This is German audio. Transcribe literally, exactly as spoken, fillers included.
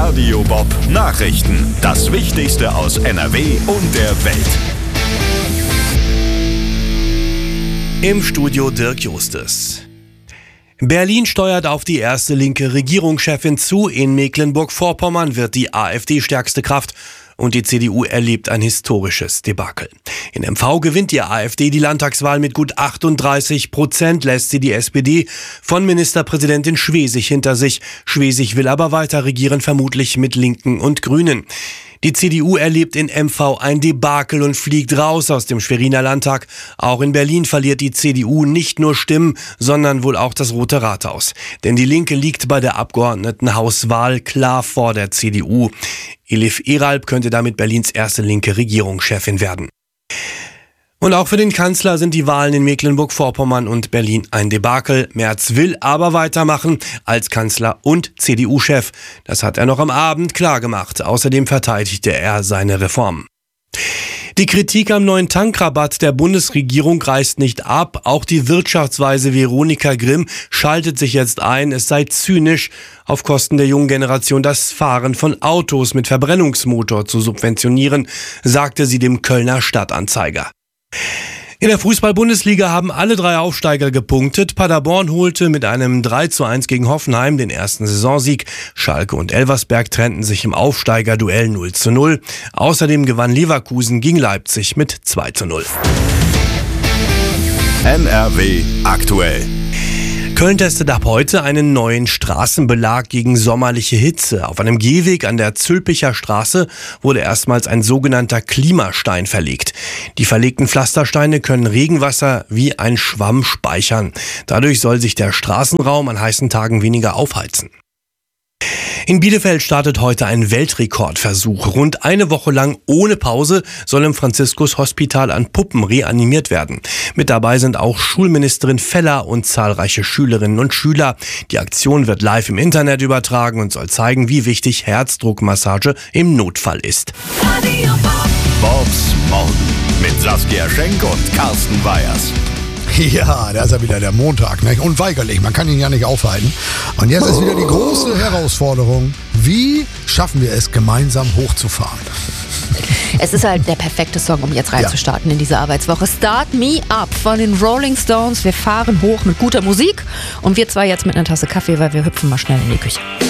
Radio Bob Nachrichten. Das Wichtigste aus N R W und der Welt. Im Studio Dirk Justus. Berlin steuert auf die erste linke Regierungschefin zu. In Mecklenburg-Vorpommern wird die AfD stärkste Kraft und die C D U erlebt ein historisches Debakel. In M V gewinnt die AfD die Landtagswahl mit gut achtunddreißig Prozent, lässt sie die S P D von Ministerpräsidentin Schwesig hinter sich. Schwesig will aber weiter regieren, vermutlich mit Linken und Grünen. Die C D U erlebt in M V ein Debakel und fliegt raus aus dem Schweriner Landtag. Auch in Berlin verliert die C D U nicht nur Stimmen, sondern wohl auch das Rote Rathaus. Denn die Linke liegt bei der Abgeordnetenhauswahl klar vor der C D U. Elif Eralp könnte damit Berlins erste linke Regierungschefin werden. Und auch für den Kanzler sind die Wahlen in Mecklenburg-Vorpommern und Berlin ein Debakel. Merz will aber weitermachen als Kanzler und C D U-Chef. Das hat er noch am Abend klargemacht. Außerdem verteidigte er seine Reformen. Die Kritik am neuen Tankrabatt der Bundesregierung reißt nicht ab. Auch die Wirtschaftsweise Veronika Grimm schaltet sich jetzt ein. Es sei zynisch, auf Kosten der jungen Generation das Fahren von Autos mit Verbrennungsmotor zu subventionieren, sagte sie dem Kölner Stadtanzeiger. In der Fußball-Bundesliga haben alle drei Aufsteiger gepunktet. Paderborn holte mit einem drei zu eins gegen Hoffenheim den ersten Saisonsieg. Schalke und Elversberg trennten sich im Aufsteigerduell null zu null. Außerdem gewann Leverkusen gegen Leipzig mit zwei zu null. N R W aktuell. Köln testet ab heute einen neuen Straßenbelag gegen sommerliche Hitze. Auf einem Gehweg an der Zülpicher Straße wurde erstmals ein sogenannter Klimastein verlegt. Die verlegten Pflastersteine können Regenwasser wie ein Schwamm speichern. Dadurch soll sich der Straßenraum an heißen Tagen weniger aufheizen. In Bielefeld startet heute ein Weltrekordversuch. Rund eine Woche lang ohne Pause soll im Franziskus-Hospital an Puppen reanimiert werden. Mit dabei sind auch Schulministerin Feller und zahlreiche Schülerinnen und Schüler. Die Aktion wird live im Internet übertragen und soll zeigen, wie wichtig Herzdruckmassage im Notfall ist. Bobs Morgen mit Saskia Schenk und Carsten Weyers. Ja, da ist ja wieder der Montag, ne? Unweigerlich, man kann ihn ja nicht aufhalten. Und jetzt ist wieder die große Herausforderung, wie schaffen wir es, gemeinsam hochzufahren? Es ist halt der perfekte Song, um jetzt reinzustarten ja. in diese Arbeitswoche. Start Me Up von den Rolling Stones. Wir fahren hoch mit guter Musik und wir zwei jetzt mit einer Tasse Kaffee, weil wir hüpfen mal schnell in die Küche.